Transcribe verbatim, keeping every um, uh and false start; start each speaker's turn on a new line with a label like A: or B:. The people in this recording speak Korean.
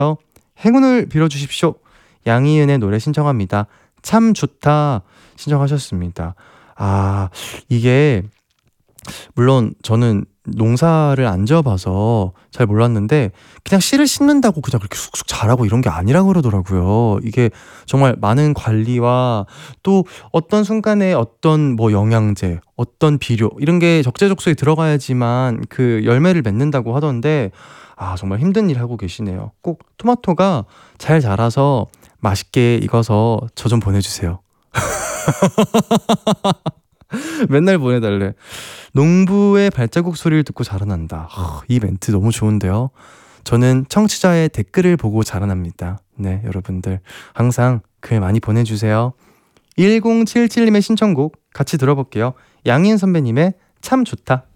A: 행운을 빌어주십시오. 양희은의 노래 신청합니다. 참 좋다 신청하셨습니다. 아, 이게 물론 저는 농사를 안 지어봐서 잘 몰랐는데 그냥 씨를 심는다고 그냥 그렇게 쑥쑥 자라고 이런 게 아니라 그러더라고요. 이게 정말 많은 관리와 또 어떤 순간에 어떤 뭐 영양제, 어떤 비료 이런 게 적재적소에 들어가야지만 그 열매를 맺는다고 하던데, 아 정말 힘든 일 하고 계시네요. 꼭 토마토가 잘 자라서 맛있게 익어서 저 좀 보내주세요. 맨날 보내달래. 농부의 발자국 소리를 듣고 자라난다. 하, 이 멘트 너무 좋은데요. 저는 청취자의 댓글을 보고 자라납니다. 네, 여러분들 항상 글 많이 보내주세요. 일공칠칠님의 신청곡 같이 들어볼게요. 양희은 선배님의 참 좋다.